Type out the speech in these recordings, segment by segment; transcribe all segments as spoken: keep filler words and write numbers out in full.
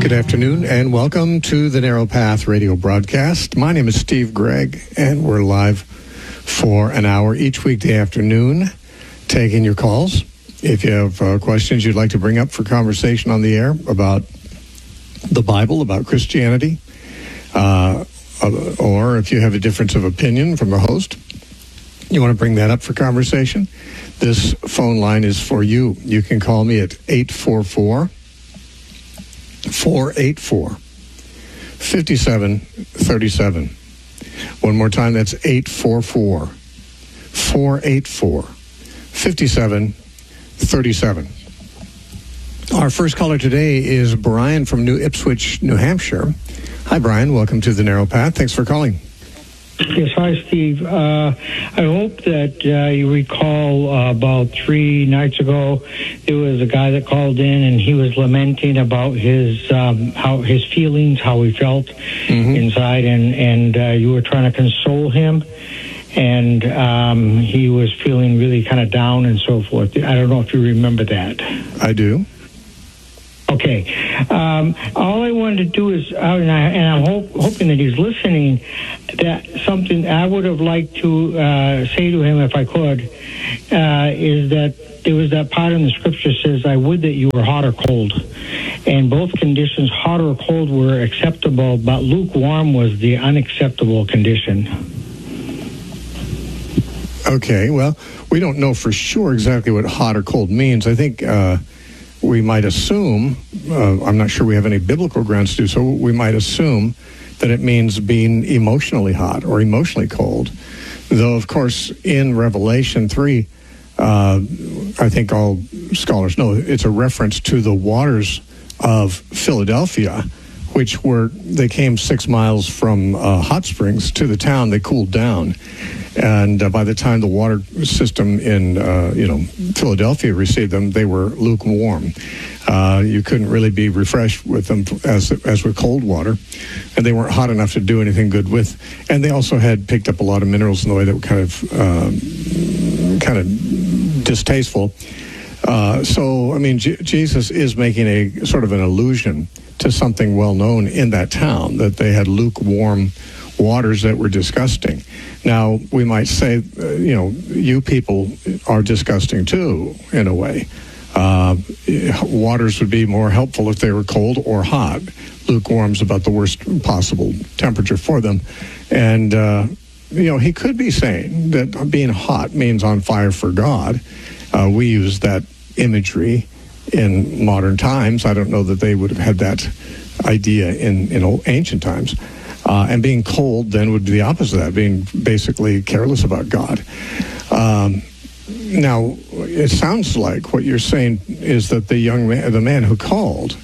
Good afternoon and welcome to the Narrow Path radio broadcast. My name is Steve Gregg and we're live for an hour each weekday afternoon taking your calls. If you have uh, questions you'd like to bring up for conversation on the air about the Bible, about Christianity, uh, or if you have a difference of opinion from the host, you want to bring that up for conversation, this phone line is for you. You can call me at eight four four, four eight four, five seven three seven. One more time, that's eight four four, four eight four, five seven three seven. Our first caller today is Brian from New Ipswich, New Hampshire. Hi, Brian. Welcome to the Narrow Path. Thanks for calling. Yes, hi, Steve. Uh, I hope that uh, you recall uh, about three nights ago, there was a guy that called in and he was lamenting about his um, how his feelings, how he felt mm-hmm. inside, and and uh, you were trying to console him, and um, he was feeling really kind of down and so forth. I don't know if you remember that. I do. Okay. Um, all I wanted to do is, uh, and, I, and I'm hope, hoping that he's listening, that something I would have liked to uh, say to him if I could, uh, is that there was that part in the scripture says, I would that you were hot or cold. And both conditions, hot or cold, were acceptable, but lukewarm was the unacceptable condition. Okay, well, we don't know for sure exactly what hot or cold means. I think... Uh we might assume, uh, I'm not sure we have any biblical grounds to do so, we might assume that it means being emotionally hot or emotionally cold. Though, of course, in Revelation three, uh, I think all scholars know it's a reference to the waters of Philadelphia, which were, they came six miles from uh, hot springs to the town, they cooled down. And uh, by the time the water system in, uh, you know, Philadelphia received them, they were lukewarm. Uh, you couldn't really be refreshed with them as as with cold water, and they weren't hot enough to do anything good with. And they also had picked up a lot of minerals in the way that were kind of um, kind of distasteful. Uh, so, I mean, J- Jesus is making a sort of an allusion to something well known in that town, that they had lukewarm waters that were disgusting. Now, we might say, uh, you know, you people are disgusting too, in a way. Uh, waters would be more helpful if they were cold or hot. Lukewarm's about the worst possible temperature for them. And, uh, you know, he could be saying that being hot means on fire for God. Uh, we use that imagery in modern times. I don't know that they would have had that idea in, in old, ancient times. Uh, and being cold then would be the opposite of that, being basically careless about God. Um, now, it sounds like what you're saying is that the young man, the man who called,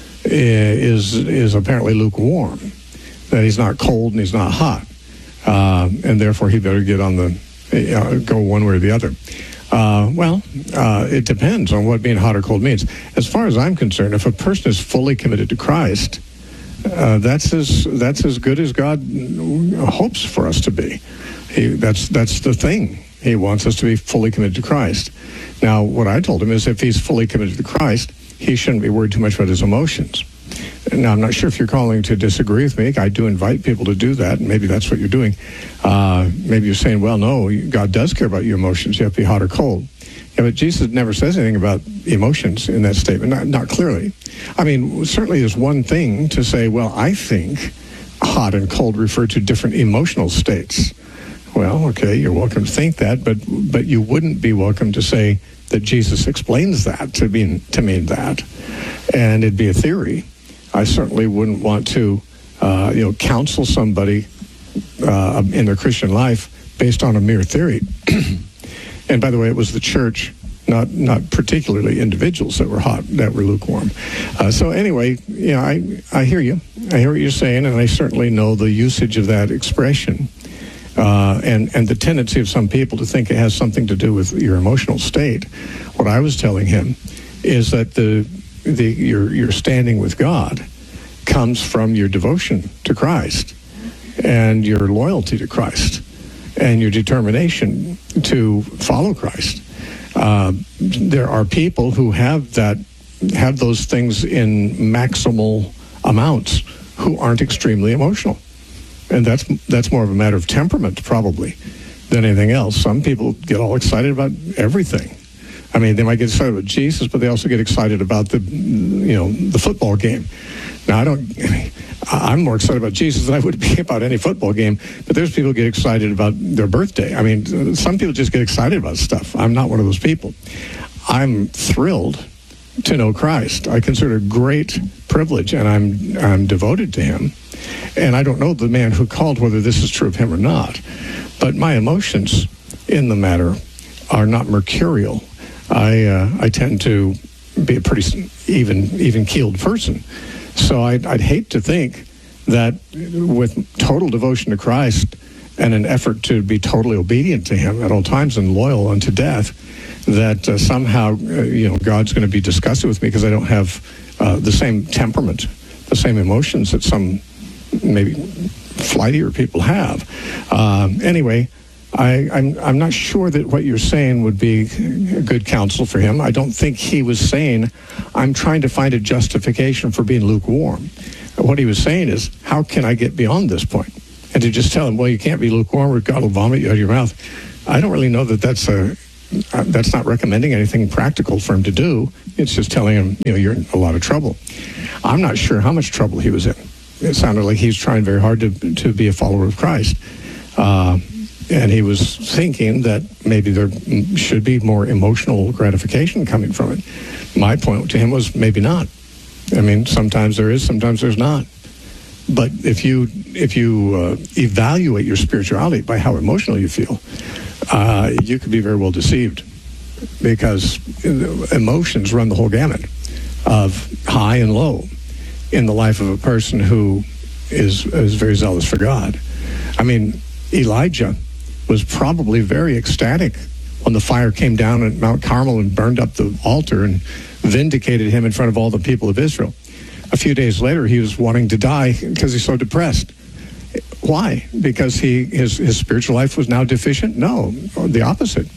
is is apparently lukewarm. That he's not cold and he's not hot, uh, and therefore he better get on the uh, go one way or the other. Uh, well, uh, it depends on what being hot or cold means. As far as I'm concerned, if a person is fully committed to Christ, Uh, that's as that's as good as God hopes for us to be. He, that's that's the thing. He wants us to be fully committed to Christ. Now, what I told him is if he's fully committed to Christ, he shouldn't be worried too much about his emotions. Now, I'm not sure if you're calling to disagree with me. I do invite people to do that, and maybe that's what you're doing. Uh, maybe you're saying, well, no, God does care about your emotions. You have to be hot or cold. Yeah, but Jesus never says anything about emotions in that statement, not, not clearly. I mean, certainly there's one thing to say, well, I think hot and cold refer to different emotional states. Well, okay, you're welcome to think that, but but you wouldn't be welcome to say that Jesus explains that to mean, to mean that. And it'd be a theory. I certainly wouldn't want to, uh, you know, counsel somebody uh, in their Christian life based on a mere theory. And by the way, it was the church, not not particularly individuals that were hot, that were lukewarm. Uh, so anyway, you know, I, I hear you. I hear what you're saying, and I certainly know the usage of that expression uh, and, and the tendency of some people to think it has something to do with your emotional state. What I was telling him is that the the your your standing with God comes from your devotion to Christ and your loyalty to Christ and your determination to follow Christ. Uh, there are people who have that, have those things in maximal amounts who aren't extremely emotional. And that's that's more of a matter of temperament, probably, than anything else. Some people get all excited about everything. I mean, they might get excited about Jesus, but they also get excited about the, you know, the football game. Now, I don't, I'm more excited about Jesus than I would be about any football game, but there's people who get excited about their birthday. I mean, some people just get excited about stuff. I'm not one of those people. I'm thrilled to know Christ. I consider it a great privilege, and I'm I'm devoted to him. And I don't know the man who called whether this is true of him or not, but my emotions in the matter are not mercurial. I uh, I tend to be a pretty even even keeled person, so I'd, I'd hate to think that with total devotion to Christ and an effort to be totally obedient to him at all times and loyal unto death, that uh, somehow uh, you know God's going to be disgusted with me because I don't have uh, the same temperament, the same emotions that some maybe flightier people have. Um, anyway. I, I'm, I'm not sure that what you're saying would be a good counsel for him. I don't think he was saying, I'm trying to find a justification for being lukewarm. What he was saying is, how can I get beyond this point? And to just tell him, well, you can't be lukewarm or God will vomit you out of your mouth. I don't really know that that's a, uh, that's not recommending anything practical for him to do. It's just telling him, you know, you're in a lot of trouble. I'm not sure how much trouble he was in. It sounded like he's trying very hard to, to be a follower of Christ. Uh, And he was thinking that maybe there should be more emotional gratification coming from it. My point to him was maybe not. I mean, sometimes there is, sometimes there's not. But if you if you uh, evaluate your spirituality by how emotional you feel, uh, you could be very well deceived, because emotions run the whole gamut of high and low in the life of a person who is is very zealous for God. I mean, Elijah was probably very ecstatic when the fire came down at Mount Carmel and burned up the altar and vindicated him in front of all the people of Israel. A few days later, he was wanting to die because he's so depressed. Why? Because he his, his spiritual life was now deficient? No, the opposite.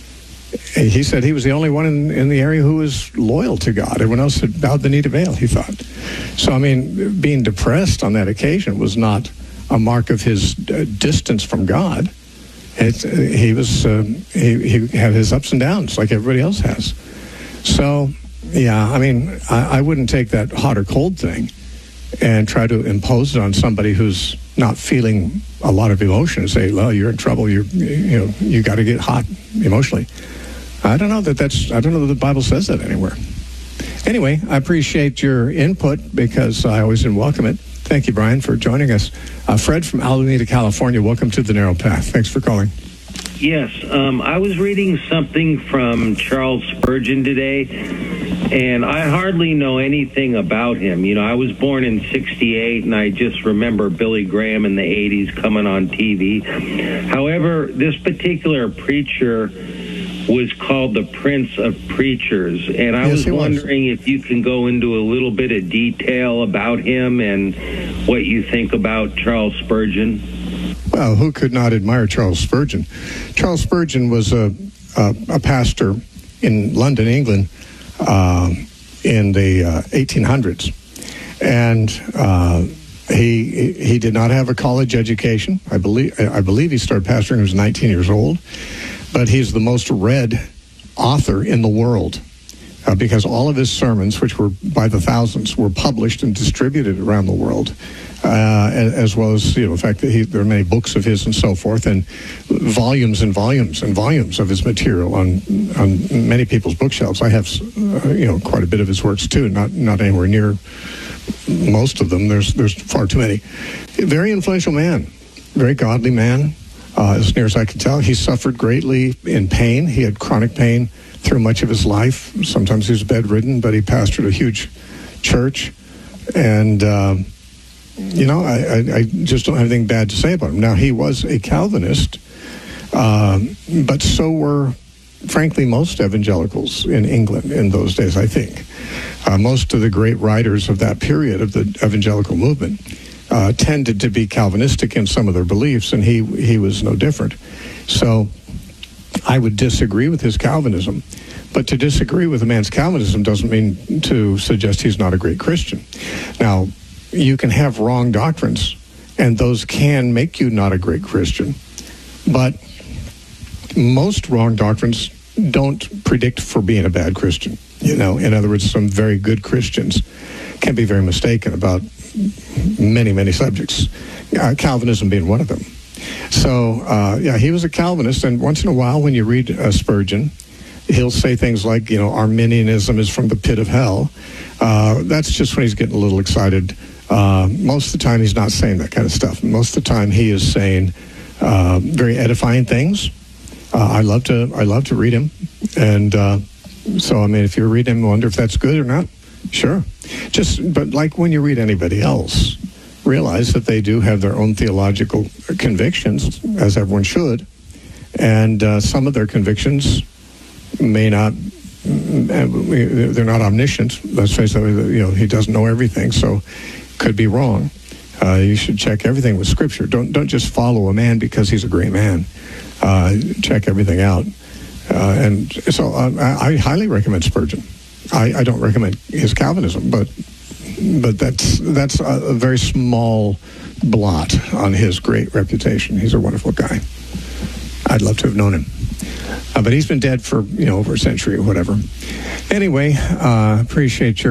He said he was the only one in, in the area who was loyal to God. Everyone else had bowed the knee to Baal, he thought. So, I mean, being depressed on that occasion was not a mark of his uh, distance from God. It, uh, he was uh, he, he had his ups and downs like everybody else has. So, yeah, I mean, I, I wouldn't take that hot or cold thing and try to impose it on somebody who's not feeling a lot of emotion and say, well, you're in trouble. You're, you know, you got to get hot emotionally. I don't know that that's, I don't know that the Bible says that anywhere. Anyway, I appreciate your input because I always welcome it. Thank you, Brian, for joining us. Uh, Fred from Alameda, California, welcome to The Narrow Path. Thanks for calling. Yes, um, I was reading something from Charles Spurgeon today, and I hardly know anything about him. You know, I was born in sixty-eight, and I just remember Billy Graham in the eighties coming on T V. However, this particular preacher was called the Prince of Preachers, and I yes, was wondering was. if you can go into a little bit of detail about him and what you think about Charles Spurgeon. Well, who could not admire Charles Spurgeon? Charles Spurgeon was a, a, a pastor in London, England, uh, in the uh, eighteen hundreds, and uh, he he did not have a college education. I believe I believe he started pastoring when he was nineteen years old. But he's the most read author in the world uh, because all of his sermons, which were by the thousands, were published and distributed around the world, uh, as well as, you know, the fact that he, there are many books of his and so forth, and volumes and volumes and volumes of his material on on many people's bookshelves. I have, uh, you know, quite a bit of his works too, not not anywhere near most of them. There's there's far too many. A very influential man, very godly man. Uh, as near as I can tell, he suffered greatly in pain. He had chronic pain through much of his life. Sometimes he was bedridden, but he pastored a huge church. And, uh, you know, I, I, I just don't have anything bad to say about him. Now, he was a Calvinist, uh, but so were, frankly, most evangelicals in England in those days, I think. Uh, most of the great writers of that period of the evangelical movement Uh, tended to be Calvinistic in some of their beliefs, and he he was no different. So I would disagree with his Calvinism, but to disagree with a man's Calvinism doesn't mean to suggest he's not a great Christian. Now, you can have wrong doctrines, and those can make you not a great Christian. But most wrong doctrines don't predict for being a bad Christian. You know, in other words, some very good Christians can be very mistaken about many, many subjects, uh, Calvinism being one of them. So, uh, yeah, he was a Calvinist, and once in a while when you read uh, Spurgeon, he'll say things like, you know, Arminianism is from the pit of hell. Uh, that's just when he's getting a little excited. Uh, most of the time he's not saying that kind of stuff. Most of the time he is saying uh, very edifying things. Uh, I love to I love to read him. And uh, so, I mean, if you're reading him, wonder if that's good or not. Sure. Just, but like when you read anybody else, realize that they do have their own theological convictions, as everyone should. And uh, some of their convictions may not, they're not omniscient. Let's face it, you know, he doesn't know everything, so could be wrong. Uh, you should check everything with Scripture. Don't don't just follow a man because he's a great man. Uh, check everything out. Uh, and so uh, I, I highly recommend Spurgeon. I, I don't recommend his Calvinism, but but that's that's a, a very small blot on his great reputation. He's a wonderful guy. I'd love to have known him. Uh, but he's been dead for, you know, over a century or whatever. Anyway, uh, appreciate your